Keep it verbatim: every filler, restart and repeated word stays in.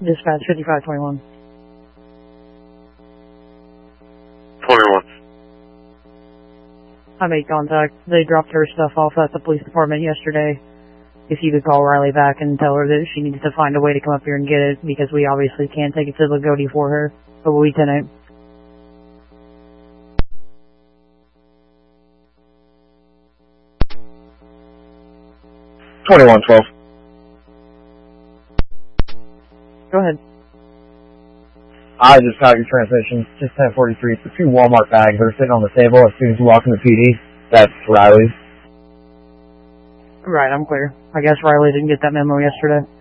Dispatch fifty-five twenty-one. twenty-one. I made contact. They dropped her stuff off at the police department yesterday. If you could call Riley back and tell her that she needs to find a way to come up here and get it, because we obviously can't take it to Lagodi for her. But we can. twenty-one twelve. Go ahead. I just got your transmission. Just ten forty-three. It's the two Walmart bags that are sitting on the table as soon as you walk in the P D. That's Riley's. Right, I'm clear. I guess Riley didn't get that memo yesterday.